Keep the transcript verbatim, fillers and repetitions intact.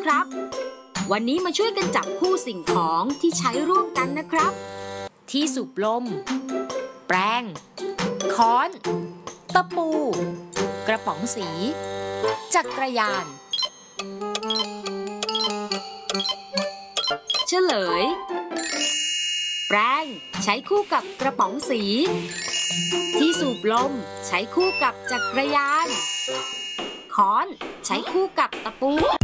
ครับ วันนี้มาช่วยกันจับคู่สิ่งของที่ใช้ร่วมกันนะครับที่สูบลมแปรงค้อนตะปูกระป๋องสีจักรยานเฉลยแปรงใช้คู่กับกระป๋องสีที่สูบลมใช้คู่กับจักรยานค้อนใช้คู่กับตะปู